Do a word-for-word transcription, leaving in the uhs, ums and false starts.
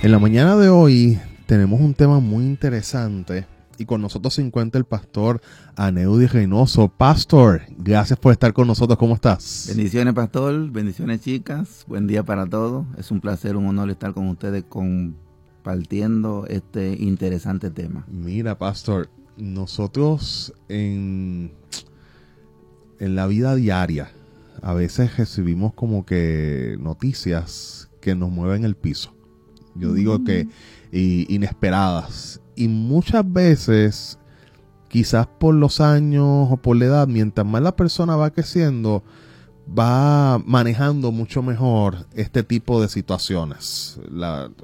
En la mañana de hoy tenemos un tema muy interesante y con nosotros se encuentra el pastor Aneudi Reynoso. Pastor, gracias por estar con nosotros. ¿Cómo estás? Bendiciones, pastor. Bendiciones, chicas. Buen día para todos. Es un placer, un honor estar con ustedes compartiendo este interesante tema. Mira, pastor, nosotros en, en la vida diaria a veces recibimos como que noticias que nos mueven el piso. Yo digo que y, inesperadas. Y muchas veces, quizás por los años o por la edad, mientras más la persona va creciendo, va manejando mucho mejor este tipo de situaciones. La,